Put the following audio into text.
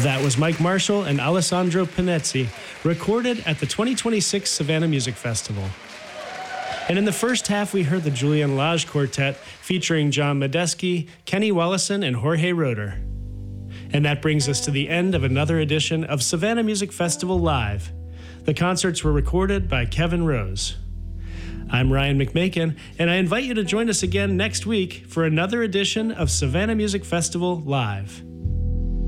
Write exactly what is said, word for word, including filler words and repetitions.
That was Mike Marshall and Alessandro Panezzi, recorded at the twenty twenty-six Savannah Music Festival. And in the first half, we heard the Julian Lage Quartet featuring John Medeski, Kenny Wallison, and Jorge Roeder. And that brings us to the end of another edition of Savannah Music Festival Live. The concerts were recorded by Kevin Rose. I'm Ryan McMakin, and I invite you to join us again next week for another edition of Savannah Music Festival Live.